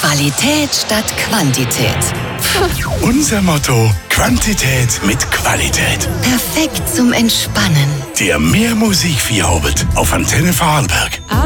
Qualität statt Quantität. Unser Motto: Quantität mit Qualität. Perfekt zum Entspannen. Der Mehr Musik für Hobart auf Antenne Vorarlberg.